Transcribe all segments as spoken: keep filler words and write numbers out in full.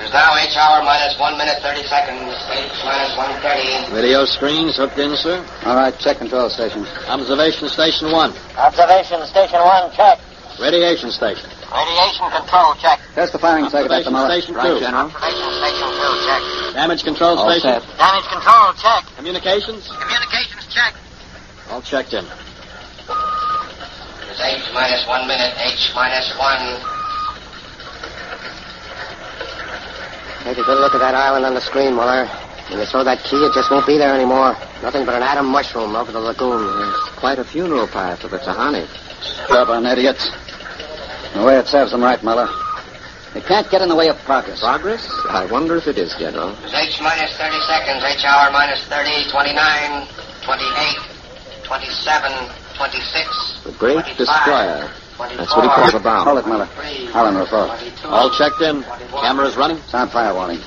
is now H hour minus one minute thirty seconds. H minus one thirty. Radio screens hooked in, sir. All right, check control station. Observation station one. Observation station one, check. Radiation station. Radiation control, check. Test the firing circuit, Mister Muller. Station right, two. General. Observation station two, check. Damage control All station. set. Damage control, check. Communications. Communications, check. All checked in. It is H minus one minute. H minus one. Take a good look at that island on the screen, Muller. When you throw that key, it just won't be there anymore. Nothing but an atom mushroom over the lagoon. There's quite a funeral pyre for the Tahani. Stubborn idiots. The way it serves them right, Muller. They can't get in the way of progress. Progress? I wonder if it is, General. It is H minus thirty seconds. H hour minus thirty, twenty-nine, twenty-eight, twenty-seven, twenty-six. The Great twenty-five, Destroyer. twenty-four, That's what he calls a bomb. Hold it, Muller. twenty-three, Allen, report. twenty-two, All checked in. Cameras running. Sound fire warning.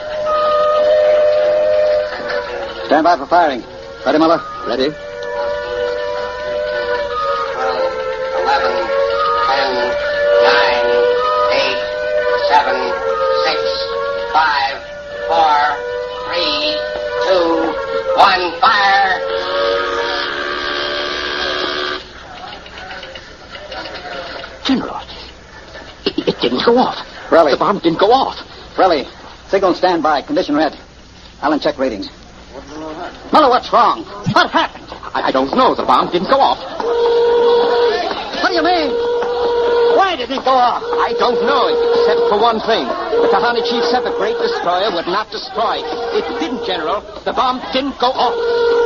Stand by for firing. Ready, Muller? Ready. twelve, eleven, ten, nine, eight, seven, six, five, four, three, two, one, fire! General, it, it didn't go off. Relly. The bomb didn't go off. Relly. Signal standby. Condition red. Allen, check ratings. Muller, what's wrong? What happened? I, I don't know. The bomb didn't go off. What do you mean? Why did it go off? I don't know, except for one thing. The Tahani chief said the Great Destroyer would not destroy. It didn't, General. The bomb didn't go off.